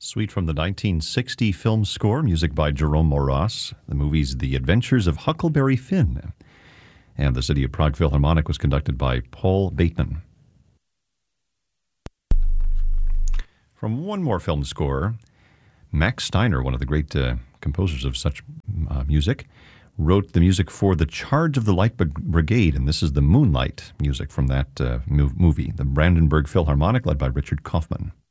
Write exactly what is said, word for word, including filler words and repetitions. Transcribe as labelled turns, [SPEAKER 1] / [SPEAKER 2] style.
[SPEAKER 1] Suite from the nineteen sixty film score, music by Jerome Moross. The movie's The Adventures of Huckleberry Finn. And the City of Prague Philharmonic was conducted by Paul Bateman. From one more film score, Max Steiner, one of the great uh, composers of such uh, music, wrote the music for The Charge of the Light Brigade, and this is the Moonlight music from that uh, movie, the Brandenburg Philharmonic, led by Richard Kaufman.